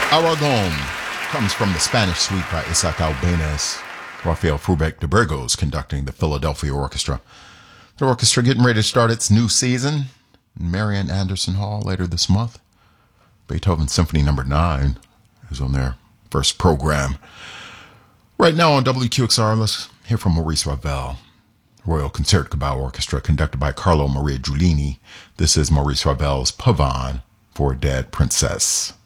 Aragon comes from the Spanish suite by Isaac Albéniz. Rafael Frubeck de Burgos conducting the Philadelphia Orchestra. The orchestra getting ready to start its new season in Marian Anderson Hall later this month. Beethoven Symphony No. 9 is on their first program. Right now on WQXR, let's hear from Maurice Ravel. Royal Concertgebouw Orchestra conducted by Carlo Maria Giulini. This is Maurice Ravel's Pavane for a Dead Princess.